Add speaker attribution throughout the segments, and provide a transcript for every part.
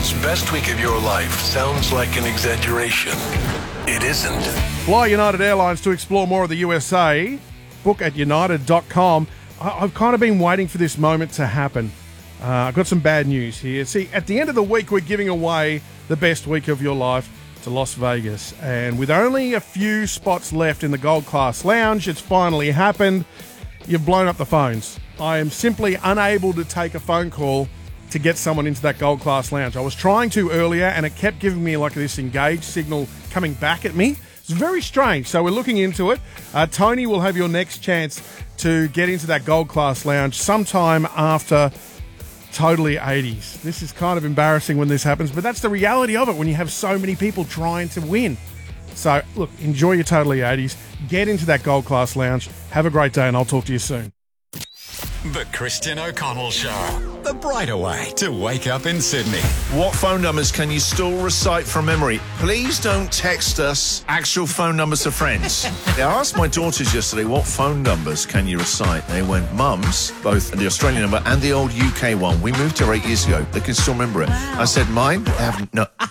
Speaker 1: Airlines' best week of your life sounds like an exaggeration. It isn't.
Speaker 2: Fly United Airlines to explore more of the USA. Book at united.com. I've kind of been waiting for this moment to happen. I've got some bad news here. See, at the end of the week, we're giving away the best week of your life to Las Vegas. And with only a few spots left in the Gold Class Lounge, it's finally happened. You've blown up the phones. I am simply unable to take a phone call to get someone into that Gold Class Lounge. I was trying to earlier, and it kept giving me like this engaged signal coming back at me. It's very strange, so we're looking into it. Tony will have your next chance to get into that Gold Class Lounge sometime after Totally 80s. This is kind of embarrassing when this happens, but that's the reality of it when you have so many people trying to win. So, look, enjoy your Totally 80s. Get into that Gold Class Lounge. Have a great day, and I'll talk to you soon.
Speaker 3: The Christian O'Connell Show. The brighter way to wake up in Sydney.
Speaker 4: What phone numbers can you still recite from memory? Please don't text us actual phone numbers to friends. I asked my daughters yesterday, what phone numbers can you recite? They went, Mum's, both the Australian number and the old UK one. We moved here 8 years ago. They can still remember it. Wow. I said, mine? I have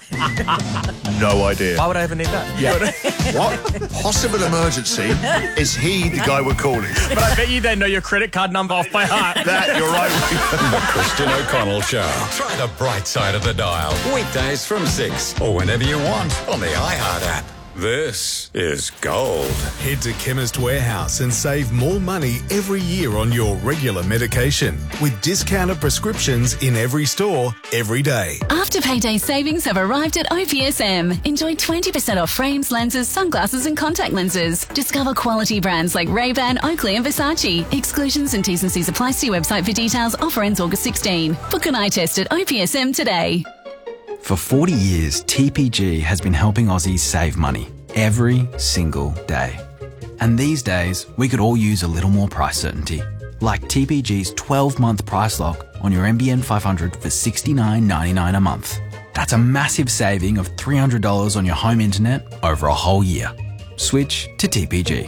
Speaker 4: no idea.
Speaker 5: Why would I ever need that?
Speaker 4: Yeah. What possible emergency is he the guy we're calling?
Speaker 5: But I bet you they know your credit card number off by heart.
Speaker 4: That, you're right.
Speaker 3: The Christian O'Connell Show. Try the bright side of the dial. Weekdays from 6 or whenever you want on the iHeart app. This is gold.
Speaker 6: Head to Chemist Warehouse and save more money every year on your regular medication with discounted prescriptions in every store, every day.
Speaker 7: After payday savings have arrived at OPSM. Enjoy 20% off frames, lenses, sunglasses and contact lenses. Discover quality brands like Ray-Ban, Oakley and Versace. Exclusions and T's and C's apply. See website for details. Offer ends August 16. Book an eye test at OPSM today.
Speaker 8: For 40 years, TPG has been helping Aussies save money every single day. And these days, we could all use a little more price certainty. Like TPG's 12-month price lock on your NBN 500 for $69.99 a month. That's a massive saving of $300 on your home internet over a whole year. Switch to TPG.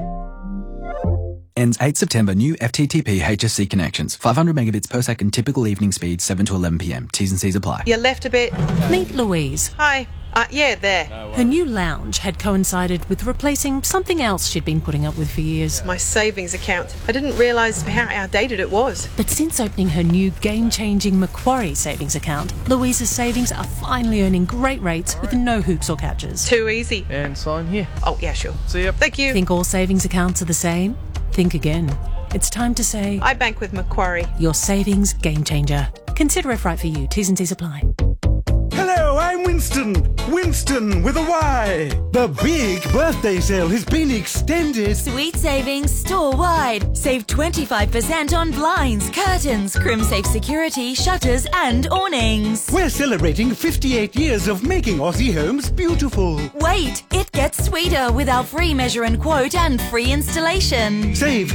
Speaker 8: Ends 8 September. New FTTP HSC connections. 500 megabits per second. Typical evening speed 7 to 11 p.m. T's and C's apply.
Speaker 9: You left a bit.
Speaker 10: Meet Louise.
Speaker 9: Hi. Yeah, there.
Speaker 10: Her new lounge had coincided with replacing something else she'd been putting up with for years.
Speaker 9: My savings account. I didn't realise how outdated it was.
Speaker 10: But since opening her new game-changing Macquarie savings account, Louise's savings are finally earning great rates with no hoops or catches.
Speaker 9: Too easy.
Speaker 5: And sign here.
Speaker 9: Oh, yeah, sure.
Speaker 5: See ya.
Speaker 9: Thank you.
Speaker 10: Think all savings accounts are the same? Think again. It's time to say...
Speaker 9: I bank with Macquarie.
Speaker 10: Your savings game changer. Consider if right for you. T's and C's apply.
Speaker 11: Hello, I'm Winston. Winston with a Y. The big birthday sale has been extended.
Speaker 12: Sweet savings store-wide. Save 25% on blinds, curtains, CrimSafe security, shutters and awnings.
Speaker 11: We're celebrating 58 years of making Aussie homes beautiful.
Speaker 12: Wait, it gets sweeter with our free measure and quote and free installation.
Speaker 11: Save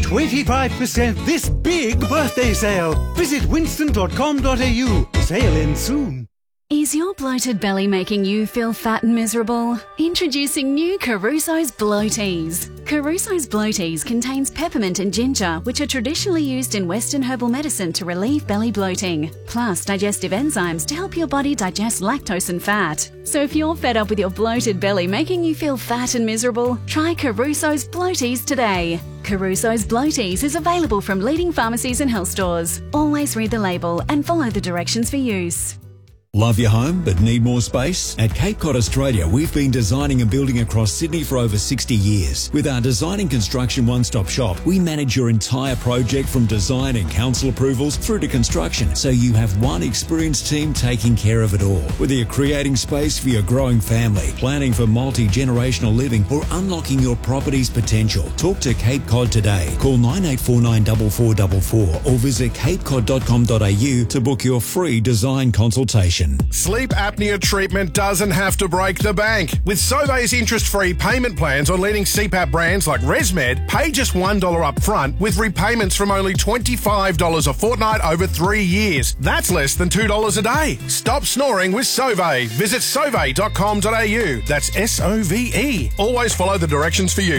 Speaker 11: 25% this big birthday sale. Visit winston.com.au. Sale ends soon.
Speaker 7: Is your bloated belly making you feel fat and miserable? Introducing new Caruso's Bloaties. Caruso's Bloaties contains peppermint and ginger, which are traditionally used in Western herbal medicine to relieve belly bloating, plus digestive enzymes to help your body digest lactose and fat. So if you're fed up with your bloated belly making you feel fat and miserable, try Caruso's Bloaties today. Caruso's Bloaties is available from leading pharmacies and health stores. Always read the label and follow the directions for use.
Speaker 13: Love your home but need more space? At Cape Cod Australia, we've been designing and building across Sydney for over 60 years. With our design and construction one-stop shop, we manage your entire project from design and council approvals through to construction, so you have one experienced team taking care of it all. Whether you're creating space for your growing family, planning for multi-generational living, or unlocking your property's potential, talk to Cape Cod today. Call 9849 4444 or visit capecod.com.au to book your free design consultation.
Speaker 2: Sleep apnea treatment doesn't have to break the bank. With Sobe's interest-free payment plans on leading CPAP brands like ResMed, pay just $1 up front with repayments from only $25 a fortnight over 3 years. That's less than $2 a day. Stop snoring with Sove. Visit sove.com.au. That's SOVE. Always follow the directions for you.